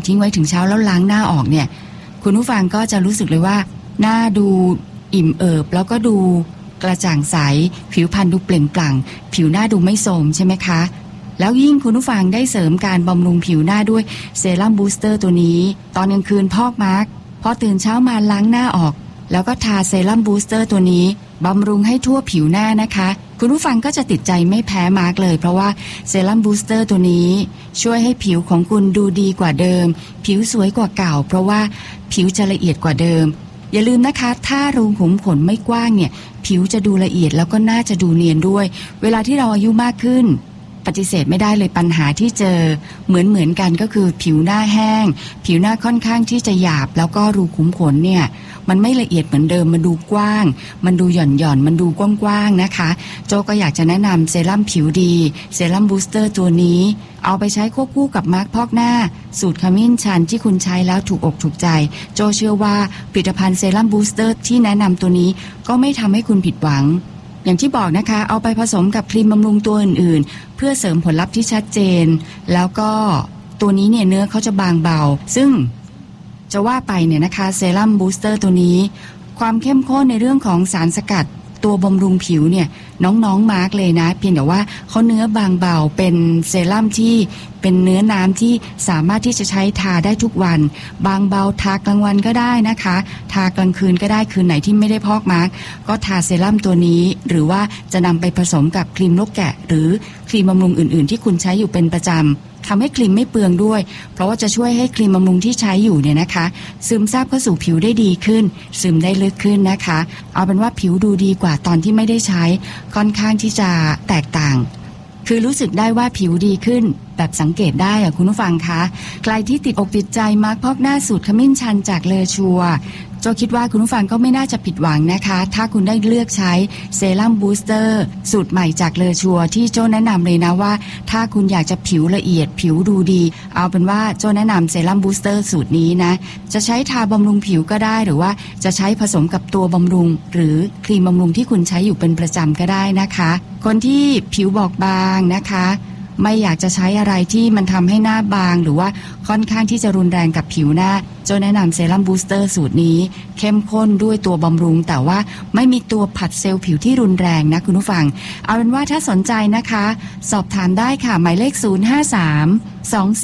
ทิ้งไว้ถึงเช้าแล้วล้างหน้าออกเนี่ยคุณผู้ฟังก็จะรู้สึกเลยว่าหน้าดูอิ่มเอิบแล้วก็ดูกระจ่างใสผิวพรรณดูเปล่งปลั่งผิวหน้าดูไม่โทรมใช่ไหมคะแล้วยิ่งคุณผู้ฟังได้เสริมการบำรุงผิวหน้าด้วยเซรั่มบูสเตอร์ตัวนี้ตอนกลางคืนพอกมาร์กพอตื่นเช้ามาล้างหน้าออกแล้วก็ทาเซรั่มบูสเตอร์ตัวนี้บำรุงให้ทั่วผิวหน้านะคะคุณผู้ฟังก็จะติดใจไม่แพ้มาร์กเลยเพราะว่าเซรั่มบูสเตอร์ตัวนี้ช่วยให้ผิวของคุณดูดีกว่าเดิมผิวสวยกว่าเก่าเพราะว่าผิวจะละเอียดกว่าเดิมอย่าลืมนะคะถ้ารูขุมขนไม่กว้างเนี่ยผิวจะดูละเอียดแล้วก็น่าจะดูเนียนด้วยเวลาที่เราอายุมากขึ้นปฏิเสธไม่ได้เลยปัญหาที่เจอเหมือนกันก็คือผิวหน้าแห้งผิวหน้าค่อนข้างที่จะหยาบแล้วก็รูขุมขนเนี่ยมันไม่ละเอียดเหมือนเดิมมันดูกว้างมันดูหย่อนมันดูกว้างๆนะคะโจก็อยากจะแนะนำเซรั่มผิวดีเซรั่มบูสเตอร์ตัวนี้เอาไปใช้ควบคู่กับมาร์กพอกหน้าสูตรขมิ้นชันที่คุณใช้แล้วถูกอกถูกใจโจเชื่อว่าผลิตภัณฑ์เซรั่มบูสเตอร์ที่แนะนำตัวนี้ก็ไม่ทำให้คุณผิดหวังอย่างที่บอกนะคะเอาไปผสมกับครีมบำรุงตัวอื่นๆเพื่อเสริมผลลัพธ์ที่ชัดเจนแล้วก็ตัวนี้เนี่ยเนื้อเขาจะบางเบาซึ่งจะว่าไปเนี่ยนะคะเซรั่มบูสเตอร์ตัวนี้ความเข้มข้นในเรื่องของสารสกัดตัวบำรุงผิวเนี่ยน้องมาร์กเลยนะเพียงแต่ว่าเขาเนื้อบางเบาเป็นเซรั่มที่เป็นเนื้อน้ำที่สามารถที่จะใช้ทาได้ทุกวันบางเบาทากลางวันก็ได้นะคะทากลางคืนก็ได้คืนไหนที่ไม่ได้พอกมาร์กก็ทาเซรั่มตัวนี้หรือว่าจะนำไปผสมกับครีมนกแกะหรือครีมบำรุงอื่นๆที่คุณใช้อยู่เป็นประจำทำให้ครีมไม่เปลืองด้วยเพราะว่าจะช่วยให้ครีมบำรุงที่ใช้อยู่เนี่ยนะคะซึมซาบเข้าสู่ผิวได้ดีขึ้นซึมได้ลึกขึ้นนะคะเอาเป็นว่าผิวดูดีกว่าตอนที่ไม่ได้ใช้ค่อนข้างที่จะแตกต่างคือรู้สึกได้ว่าผิวดีขึ้นแบบสังเกตได้คุณผู้ฟังคะใครที่ติดอกติดใจมาร์กพอกหน้าสูตรขมิ้นชันจากเลอชัวโจคิดว่าคุณผู้ฟังก็ไม่น่าจะผิดหวังนะคะถ้าคุณได้เลือกใช้เซรั่มบูสเตอร์สูตรใหม่จากเลอชัวที่โจแนะนำเลยนะว่าถ้าคุณอยากจะผิวละเอียดผิวดูดีเอาเป็นว่าโจแนะนำเซรั่มบูสเตอร์สูตรนี้นะจะใช้ทาบำรุงผิวก็ได้หรือว่าจะใช้ผสมกับตัวบำรุงหรือครีมบำรุงที่คุณใช้อยู่เป็นประจำก็ได้นะคะคนที่ผิวบอบบางนะคะไม่อยากจะใช้อะไรที่มันทำให้หน้าบางหรือว่าค่อนข้างที่จะรุนแรงกับผิวหน้าโจแนะนำเซรั่มบูสเตอร์สูตรนี้เข้มข้นด้วยตัวบำรุงแต่ว่าไม่มีตัวผัดเซลล์ผิวที่รุนแรงนะคุณผู้ฟังเอาเป็นว่าถ้าสนใจนะคะสอบถามได้ค่ะหมายเลข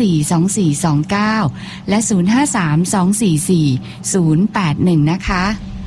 053-242429และ053-244-081นะคะ